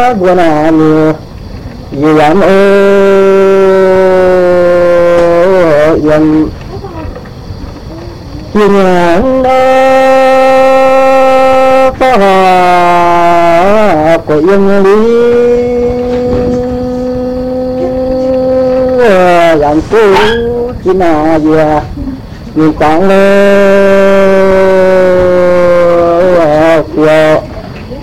bữa nào nhiều nhiều lắm dân chiên ngàn đó có của yên lý làm cũ chỉ là vừa nhìn quảng lơ